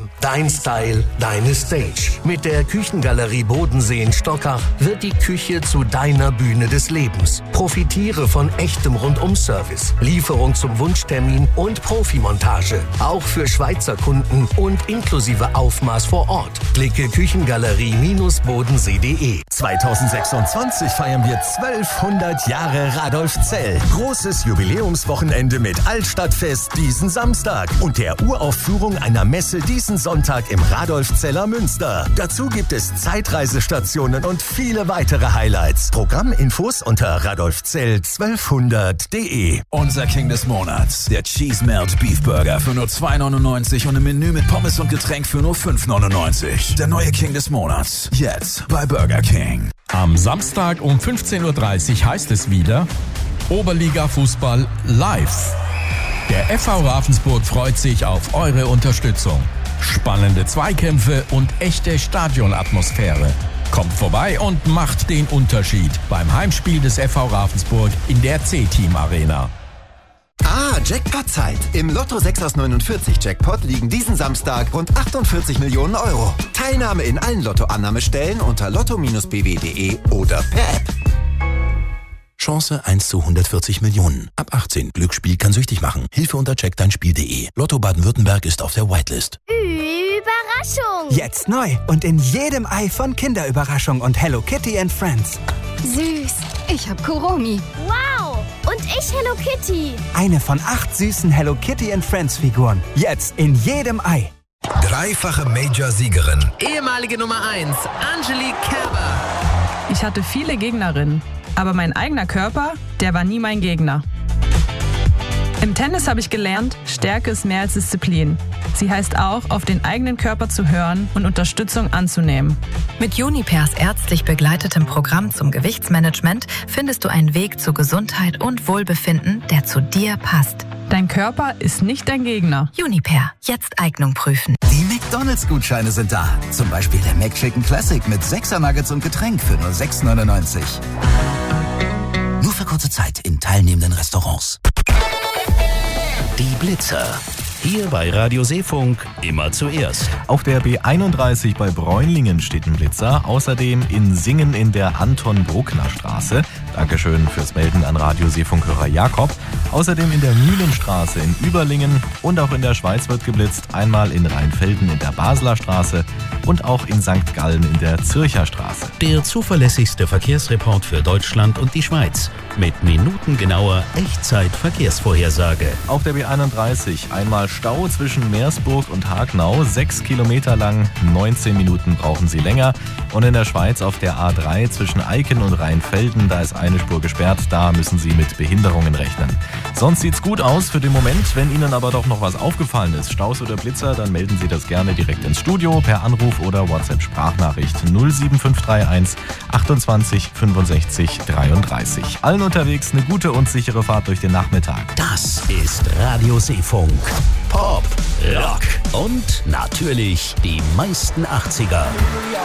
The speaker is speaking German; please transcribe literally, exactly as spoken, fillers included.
Leben. Dein Style, deine Stage. Mit der Küchengalerie Bodensee in Stockach wird die Küche zu deiner Bühne des Lebens. Profitiere von echtem Rundum-Service, Lieferung zum Wunschtermin und Profimontage. Auch für Schweizer Kunden und inklusive Aufmaß vor Ort. Klicke küchengalerie bodensee punkt de. zweitausendsechsundzwanzig feiern wir zwölfhundert Jahre Radolfzell. Großes Jubiläumswochenende mit Altstadtfest diesen Samstag und der Uraufführung einer Messe diesen Sonntag im Radolfzeller Münster. Dazu gibt es Zeitreisestationen und viele weitere Highlights. Programminfos unter radolfzell zwölfhundert punkt de. Unser King des Monats, der Cheese Melt Beef Burger für nur zwei neunundneunzig und ein Menü mit Pommes und Getränk für nur fünf neunundneunzig. Der neue King des Monats, jetzt bei Burger King. Am Samstag um fünfzehn Uhr dreißig heißt es wieder Oberliga-Fußball live. Der F V Ravensburg freut sich auf eure Unterstützung. Spannende Zweikämpfe und echte Stadionatmosphäre. Kommt vorbei und macht den Unterschied beim Heimspiel des F V Ravensburg in der C-Team Arena. Ah, Jackpot-Zeit. Im Lotto sechs aus neunundvierzig Jackpot liegen diesen Samstag rund achtundvierzig Millionen Euro. Teilnahme in allen Lottoannahmestellen unter lotto Bindestrich b w punkt de oder per App. Chance eins zu hundertvierzig Millionen. Ab achtzehn. Glücksspiel kann süchtig machen. Hilfe unter check dein spiel punkt de. Lotto Baden-Württemberg ist auf der Whitelist. Überraschung! Jetzt neu und in jedem Ei von Kinderüberraschung und Hello Kitty and Friends. Süß. Ich hab Kuromi. Wow. Und ich Hello Kitty. Eine von acht süßen Hello Kitty and Friends Figuren. Jetzt in jedem Ei. Dreifache Major-Siegerin. Ehemalige Nummer eins, Angelique Kerber. Ich hatte viele Gegnerinnen, aber mein eigener Körper, der war nie mein Gegner. Im Tennis habe ich gelernt, Stärke ist mehr als Disziplin. Sie heißt auch, auf den eigenen Körper zu hören und Unterstützung anzunehmen. Mit Junipers ärztlich begleitetem Programm zum Gewichtsmanagement findest du einen Weg zu Gesundheit und Wohlbefinden, der zu dir passt. Dein Körper ist nicht dein Gegner. Juniper, jetzt Eignung prüfen. Die McDonalds-Gutscheine sind da. Zum Beispiel der McChicken Classic mit sechser Nuggets und Getränk für nur sechs neunundneunzig. Nur für kurze Zeit in teilnehmenden Restaurants. Die Blitzer. Hier bei Radio Seefunk immer zuerst. Auf der B einunddreißig bei Bräunlingen steht ein Blitzer. Außerdem in Singen in der Anton-Bruckner-Straße. Dankeschön fürs Melden an Radio Seefunkhörer Jakob. Außerdem in der Mühlenstraße in Überlingen und auch in der Schweiz wird geblitzt. Einmal in Rheinfelden in der Basler Straße und auch in Sankt Gallen in der Zürcher Straße. Der zuverlässigste Verkehrsreport für Deutschland und die Schweiz. Mit minutengenauer Echtzeit-Verkehrsvorhersage. Auf der B einunddreißig einmal Stau zwischen Meersburg und Hagnau. Sechs Kilometer lang, neunzehn Minuten brauchen Sie länger. Und in der Schweiz auf der A drei zwischen Eiken und Rheinfelden, da ist eine Spur gesperrt. Da müssen Sie mit Behinderungen rechnen. Sonst sieht's gut aus für den Moment. Wenn Ihnen aber doch noch was aufgefallen ist, Staus oder Blitzer, dann melden Sie das gerne direkt ins Studio per Anruf oder WhatsApp-Sprachnachricht null sieben fünf drei eins achtundzwanzig fünfundsechzig dreiunddreißig. Allen unterwegs eine gute und sichere Fahrt durch den Nachmittag. Das ist Radio Seefunk. Pop, Rock und natürlich die meisten achtziger.